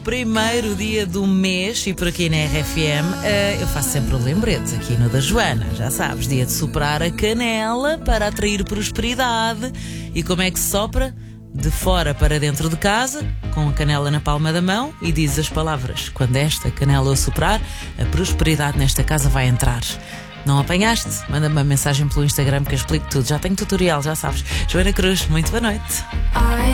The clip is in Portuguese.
Primeiro dia do mês e por aqui na RFM eu faço sempre o lembrete aqui no da Joana, já sabes, dia de soprar a canela para atrair prosperidade. E como é que se sopra? De fora para dentro de casa, com a canela na palma da mão, e diz as palavras: quando esta canela soprar, a prosperidade nesta casa vai entrar. Não apanhaste? Manda-me uma mensagem pelo Instagram que eu explico tudo. Já tenho tutorial, já sabes. Joana Cruz, muito boa noite.